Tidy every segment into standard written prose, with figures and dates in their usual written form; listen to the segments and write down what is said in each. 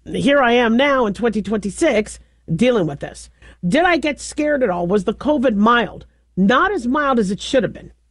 here I am now in 2026 dealing with this. Did I get scared at all? Was the COVID mild? Not as mild as it should have been.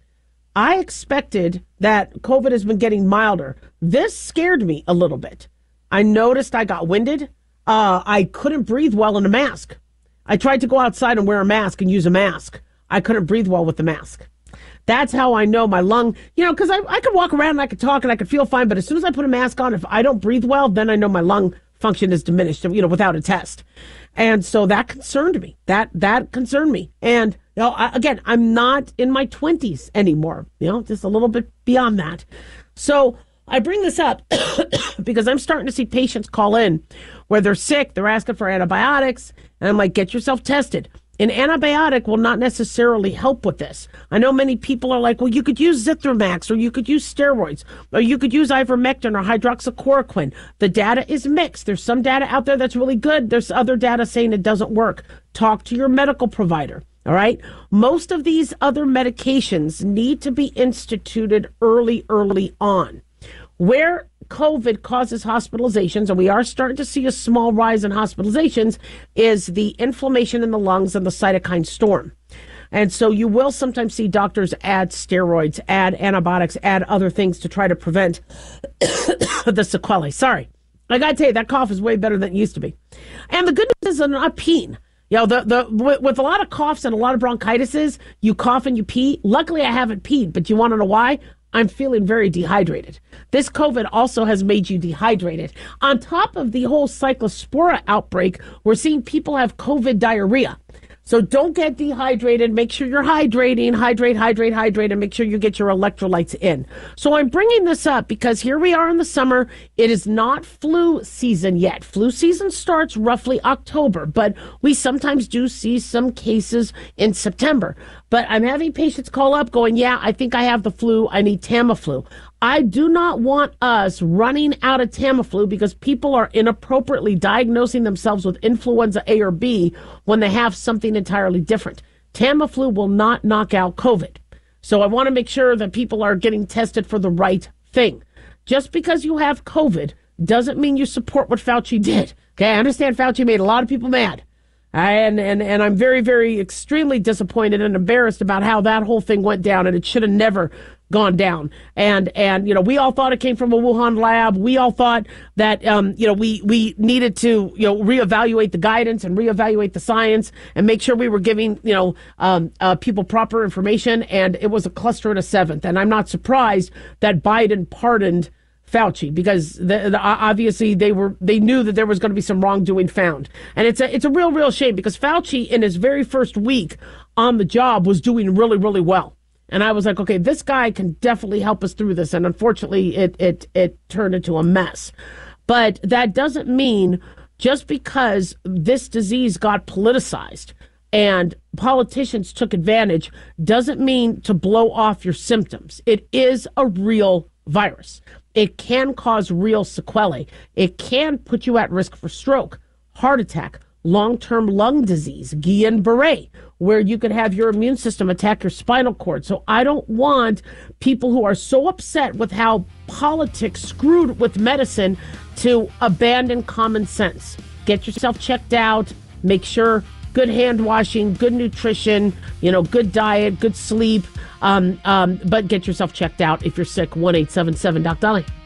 I expected that COVID has been getting milder. This scared me a little bit. I noticed I got winded. I couldn't breathe well in a mask. I tried to go outside and wear a mask and use a mask. I couldn't breathe well with the mask. That's how I know my lung, because I could walk around and I could talk and I could feel fine. But as soon as I put a mask on, if I don't breathe well, then I know my lung function is diminished, without a test. And so that concerned me. That concerned me. And, again, I'm not in my 20s anymore, just a little bit beyond that. So I bring this up because I'm starting to see patients call in where they're sick, they're asking for antibiotics, and I'm like, get yourself tested. An antibiotic will not necessarily help with this. I know many people are like, well, you could use Zithromax, or you could use steroids, or you could use ivermectin or hydroxychloroquine. The data is mixed. There's some data out there that's really good. There's other data saying it doesn't work. Talk to your medical provider. All right. Most of these other medications need to be instituted early on. Where COVID causes hospitalizations, and we are starting to see a small rise in hospitalizations, is the inflammation in the lungs and the cytokine storm. And so you will sometimes see doctors add steroids, add antibiotics, add other things to try to prevent the sequelae. Sorry. I got to tell you, that cough is way better than it used to be. And the good news is I'm not peeing. With a lot of coughs and a lot of bronchitises, you cough and you pee. Luckily, I haven't peed, but you want to know why? I'm feeling very dehydrated. This COVID also has made you dehydrated. On top of the whole cyclospora outbreak, we're seeing people have COVID diarrhea. So don't get dehydrated. Make sure you're hydrating, hydrate, and make sure you get your electrolytes in. So I'm bringing this up because here we are in the summer. It is not flu season yet. Flu season starts roughly October, but we sometimes do see some cases in September. But I'm having patients call up going, yeah, I think I have the flu. I need Tamiflu. I do not want us running out of Tamiflu because people are inappropriately diagnosing themselves with influenza A or B when they have something entirely different. Tamiflu will not knock out COVID. So I want to make sure that people are getting tested for the right thing. Just because you have COVID doesn't mean you support what Fauci did. Okay, I understand Fauci made a lot of people mad. And I'm very, very extremely disappointed and embarrassed about how that whole thing went down, and it should have never gone down. And we all thought it came from a Wuhan lab. We all thought that we needed to reevaluate the guidance and reevaluate the science and make sure we were giving people proper information. And it was a cluster and a seventh. And I'm not surprised that Biden pardoned Fauci because obviously they knew that there was going to be some wrongdoing found. And it's a real shame because Fauci in his very first week on the job was doing really, really well. And I was like, okay, this guy can definitely help us through this. And unfortunately, it turned into a mess. But that doesn't mean just because this disease got politicized and politicians took advantage doesn't mean to blow off your symptoms. It is a real virus. It can cause real sequelae. It can put you at risk for stroke, heart attack, long-term lung disease, Guillain-Barré, where you could have your immune system attack your spinal cord. So I don't want people who are so upset with how politics screwed with medicine to abandon common sense. Get yourself checked out. Make sure good hand washing, good nutrition, good diet, good sleep. But get yourself checked out if you're sick. 1-877-DOC-DOLLY.